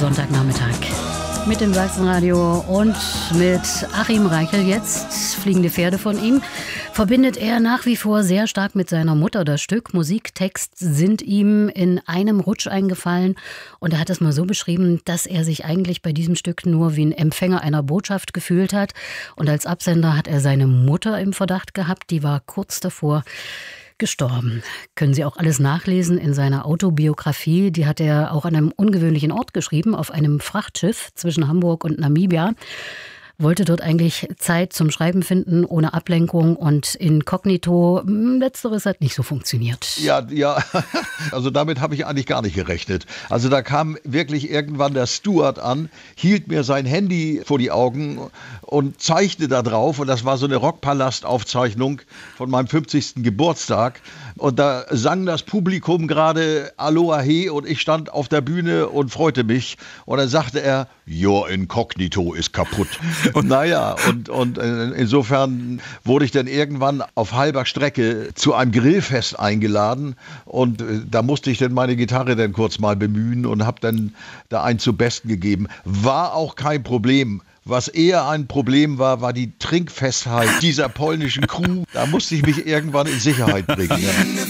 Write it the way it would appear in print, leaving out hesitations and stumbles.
Sonntagnachmittag mit dem Sachsenradio und mit Achim Reichel. Jetzt Fliegende Pferde von ihm verbindet er nach wie vor sehr stark mit seiner Mutter. Das Stück, Musik, Text sind ihm in einem Rutsch eingefallen und er hat es mal so beschrieben, dass er sich eigentlich bei diesem Stück nur wie ein Empfänger einer Botschaft gefühlt hat und als Absender hat er seine Mutter im Verdacht gehabt, die war kurz davor gestorben. Können Sie auch alles nachlesen in seiner Autobiografie. Die hat er auch an einem ungewöhnlichen Ort geschrieben, auf einem Frachtschiff zwischen Hamburg und Namibia. Wollte dort eigentlich Zeit zum Schreiben finden, ohne Ablenkung und inkognito. Letzteres hat nicht so funktioniert. Ja, also damit habe ich eigentlich gar nicht gerechnet. Also da kam wirklich irgendwann der Steward an, hielt mir sein Handy vor die Augen und zeichnete da drauf. Und das war so eine Rockpalast-Aufzeichnung von meinem 50. Geburtstag. Und da sang das Publikum gerade Aloha He und ich stand auf der Bühne und freute mich. Und dann sagte er, your incognito ist kaputt. Und naja, und insofern wurde ich dann irgendwann auf halber Strecke zu einem Grillfest eingeladen und da musste ich dann meine Gitarre dann kurz mal bemühen und habe dann da einen zu Besten gegeben. War auch kein Problem. Was eher ein Problem war die Trinkfestheit dieser polnischen Crew. Da musste ich mich irgendwann in Sicherheit bringen. Ja.